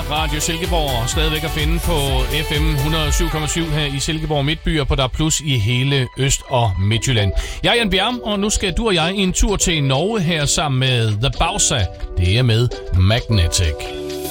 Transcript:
Radio Silkeborg, stadigvæk at finde på FM 107,7 her i Silkeborg Midtby og på Der Plus i hele Øst- og Midtjylland. Jeg er Jan Bjerm, og nu skal du og jeg en tur til Norge her sammen med The Bausa. Det er med Magnetic.